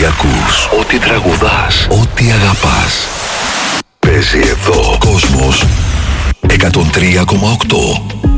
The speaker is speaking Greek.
Ό,τι ακούς, ό,τι τραγουδάς, ό,τι αγαπάς. Παίζει εδώ Κόσμος 103,8.